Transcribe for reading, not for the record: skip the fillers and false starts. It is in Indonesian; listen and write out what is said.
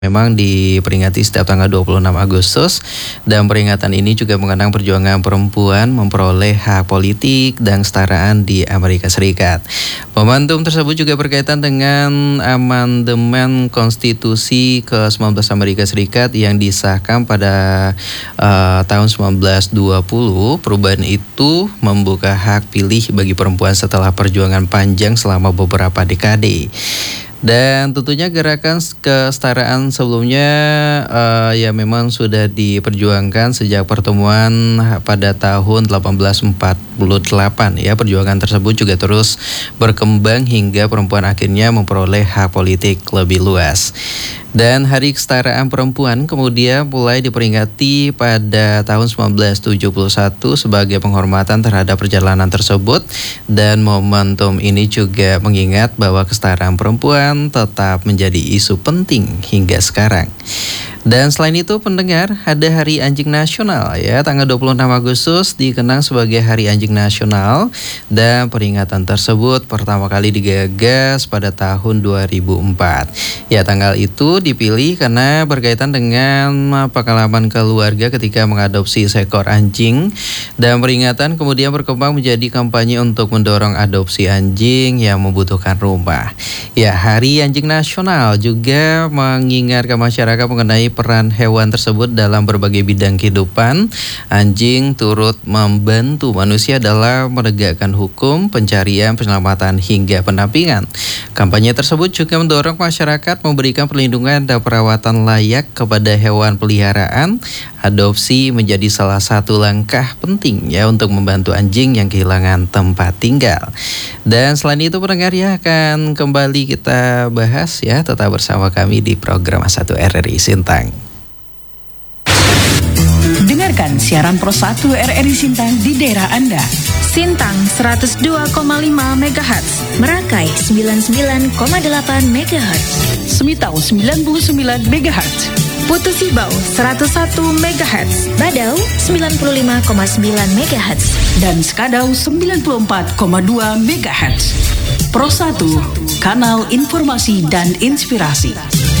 Memang diperingati setiap tanggal 26 Agustus dan peringatan ini juga mengenang perjuangan perempuan memperoleh hak politik dan kesetaraan di Amerika Serikat. Momentum tersebut juga berkaitan dengan amandemen konstitusi ke-19 Amerika Serikat yang disahkan pada tahun 1920. Perubahan itu membuka hak pilih bagi perempuan setelah perjuangan panjang selama beberapa dekade. Dan tentunya gerakan kesetaraan sebelumnya ya memang sudah diperjuangkan sejak pertemuan pada tahun 1848 ya. Perjuangan tersebut juga terus berkembang hingga perempuan akhirnya memperoleh hak politik lebih luas. Dan Hari Kesetaraan Perempuan kemudian mulai diperingati pada tahun 1971 sebagai penghormatan terhadap perjalanan tersebut, dan momentum ini juga mengingat bahwa kesetaraan perempuan tetap menjadi isu penting hingga sekarang. Dan selain itu pendengar, ada Hari Anjing Nasional ya. Tanggal 26 Agustus dikenang sebagai Hari Anjing Nasional, dan peringatan tersebut pertama kali digagas pada tahun 2004. Ya, tanggal itu dipilih karena berkaitan dengan pengalaman keluarga ketika mengadopsi seekor anjing, dan peringatan kemudian berkembang menjadi kampanye untuk mendorong adopsi anjing yang membutuhkan rumah. Ya, Hari Anjing Nasional juga mengingatkan masyarakat mengenai peran hewan tersebut dalam berbagai bidang kehidupan. Anjing turut membantu manusia dalam menegakkan hukum, pencarian, penyelamatan, hingga pendampingan. Kampanye tersebut juga mendorong masyarakat memberikan perlindungan dan perawatan layak kepada hewan peliharaan. Adopsi menjadi salah satu langkah penting ya untuk membantu anjing yang kehilangan tempat tinggal. Dan selain itu pendengar ya, akan kembali kita bahas ya, tetap bersama kami di program 1 RRI Sintang. Dengarkan siaran Pro 1 RRI Sintang di daerah Anda. Sintang 102,5 MHz, Merakai 99,8 MHz, Semitau 99 MHz, Putu Sibau 101 MHz, Badau 95,9 MHz, dan Skadau 94,2 MHz. Pro 1, kanal informasi dan inspirasi.